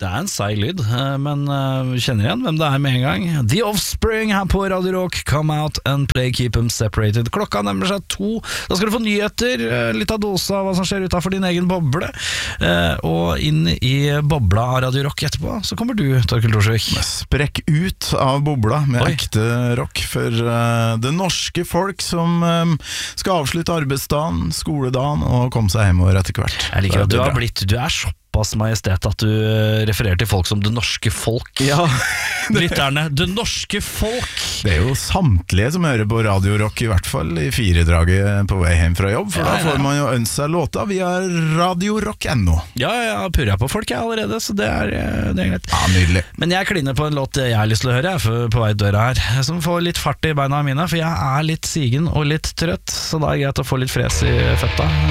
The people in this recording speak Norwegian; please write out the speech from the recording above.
Det en seig lyd, men vi kjenner igjen hvem det med en gang. The Offspring her på Radio Rock. Come out and play, keep them separated. Klokka nærmer seg 2. Da skal du få nyheter, litt av dosa av hva som skjer utenfor din egen boble. Og inn i bobla av Radio Rock etterpå, så kommer du, Torkel Thorsvik. Sprekk ut av bobla med ekte rock for det norske folk som skal avslutte arbeidsdagen, skoledagen og komme seg hjemover etter hvert. Jeg liker at du såpass majestet at du refererer til folk som det norske folk. Ja. Lytterne, det norske folk. Det jo samtlige som hører på Radio Rock, i hvert fall i 4-draget på vei hjem fra jobb, for da får man jo ønske seg låta via radiorock.no. Ja, purrer jeg på folk allerede, så det er greit. Ja, nydelig. Men jeg kliner på en låt jeg har lyst til å høre på vei døra her, som får litt fart i beina mine, for jeg litt sigen og litt trøtt, så da det greit å få litt fres i føtta.